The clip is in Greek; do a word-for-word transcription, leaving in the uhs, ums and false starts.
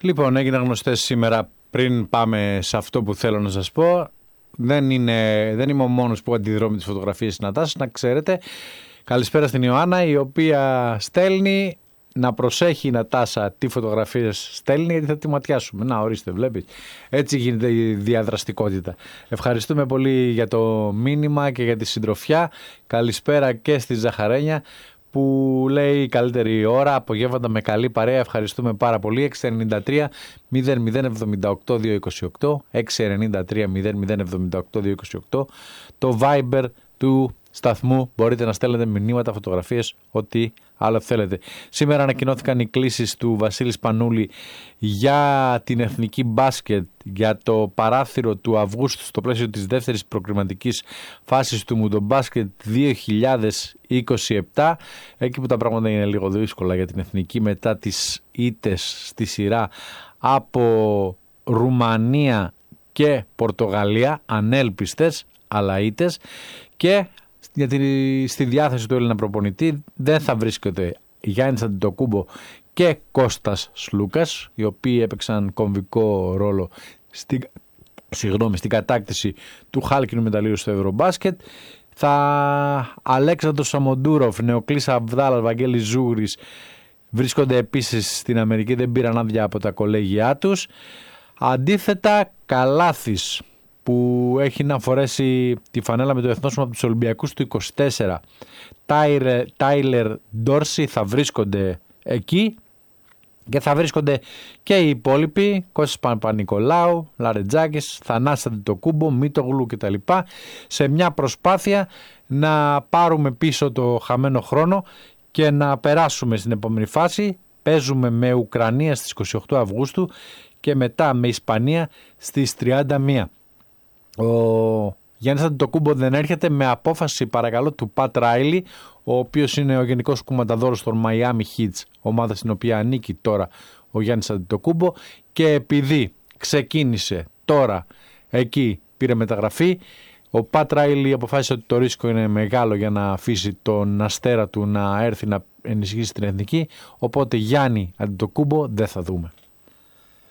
Λοιπόν, έγιναν γνωστές σήμερα, πριν πάμε σε αυτό που θέλω να σας πω. Δεν, είναι, δεν είμαι ο μόνος που αντιδρώ με τις φωτογραφίες της Νατάσας, να ξέρετε. Καλησπέρα στην Ιωάννα, η οποία στέλνει να προσέχει η Νατάσα τι φωτογραφίες στέλνει, γιατί θα τη ματιάσουμε. Να, ορίστε, βλέπεις. Έτσι γίνεται η διαδραστικότητα. Ευχαριστούμε πολύ για το μήνυμα και για τη συντροφιά. Καλησπέρα και στη Ζαχαρένια, που λέει καλύτερη ώρα, απογεύματα με καλή παρέα. Ευχαριστούμε πάρα πολύ. έξι εννιά τρία μηδέν μηδέν εβδομήντα οκτώ διακόσια είκοσι οκτώ, έξι εννιά τρία μηδέν μηδέν εβδομήντα οκτώ διακόσια είκοσι οκτώ, το Viber του σταθμού. Μπορείτε να στέλνετε μηνύματα, φωτογραφίες, ό,τι άλλο θέλετε. Σήμερα ανακοινώθηκαν οι κλήσεις του Βασίλη Σπανούλη για την εθνική μπάσκετ, για το παράθυρο του Αυγούστου στο πλαίσιο της δεύτερης προκριματικής φάσης του Μουντομπάσκετ δύο χιλιάδες είκοσι επτά, εκεί που τα πράγματα είναι λίγο δύσκολα για την εθνική μετά τις ήττες στη σειρά από Ρουμανία και Πορτογαλία, ανέλπιστες αλλά ήττες, και γιατί στη διάθεση του Έλληνα προπονητή δεν θα βρίσκεται Γιάννης Αντετοκούμπο και Κώστας Σλούκας, οι οποίοι έπαιξαν κομβικό ρόλο στην, συγγνώμη, στην κατάκτηση του χάλκινου μεταλλείου στο Ευρωμπάσκετ. Θα Αλέξανδρος Σαμοντούροφ, Νεοκλής Αβδάλας, Βαγγέλης Ζούγρης βρίσκονται επίσης στην Αμερική, δεν πήραν άδεια από τα κολέγια τους. Αντίθετα, Καλάθης, που έχει να φορέσει τη φανέλα με το εθνόσωμα από τους Ολυμπιακούς του είκοσι τέσσερα, Τάιλερ Ντόρσι, θα βρίσκονται εκεί, και θα βρίσκονται και οι υπόλοιποι, Κώστας Παπα-Νικολάου, Λαρετζάκης, Θανάσης Αντετοκούμπο, Μίτογλου κτλ, σε μια προσπάθεια να πάρουμε πίσω το χαμένο χρόνο και να περάσουμε στην επόμενη φάση. Παίζουμε με Ουκρανία στις είκοσι οκτώ Αυγούστου και μετά με Ισπανία στις τριάντα μία. Ο Γιάννης Αντετοκούμπο δεν έρχεται, με απόφαση παρακαλώ του Πατ Ράιλι, ο οποίος είναι ο γενικός κουμανταδόρος των Miami Heats, ομάδα στην οποία ανήκει τώρα ο Γιάννης Αντετοκούμπο, και επειδή ξεκίνησε τώρα εκεί, πήρε μεταγραφή, ο Πατ Ράιλι αποφάσισε ότι το ρίσκο είναι μεγάλο για να αφήσει τον αστέρα του να έρθει να ενισχύσει την εθνική, οπότε Γιάννη Αντετοκούμπο δεν θα δούμε.